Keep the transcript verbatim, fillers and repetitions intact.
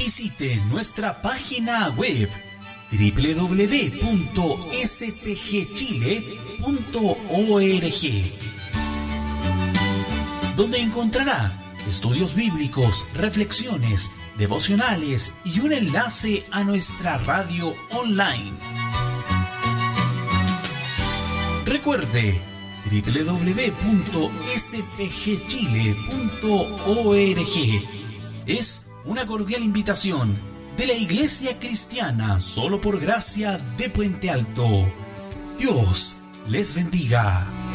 Visite nuestra página web doble u doble u doble u punto s p g chile punto org, donde encontrará estudios bíblicos, reflexiones, devocionales y un enlace a nuestra radio online. Recuerde, doble u doble u doble u punto s p g chile punto org es una cordial invitación de la Iglesia Cristiana Solo por Gracia de Puente Alto. Dios les bendiga.